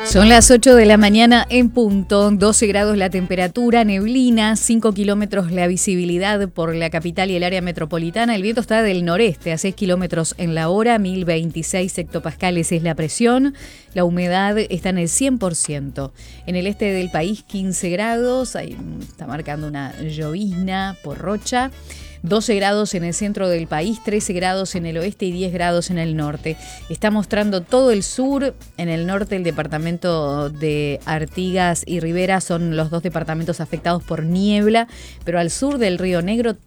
Son las 8 de la mañana en punto, 12 grados la temperatura, neblina, 5 kilómetros la visibilidad por la capital y el área metropolitana. El viento está del noreste a 6 kilómetros en la hora, 1026 hectopascales es la presión. La humedad está en el 100%. En el este del país 15 grados, ahí está marcando una llovizna por Rocha. 12 grados en el centro del país, 13 grados en el oeste y 10 grados en el norte. Está mostrando todo el sur. En el norte el departamento de Artigas y Rivera son los dos departamentos afectados por niebla, pero al sur del Río Negro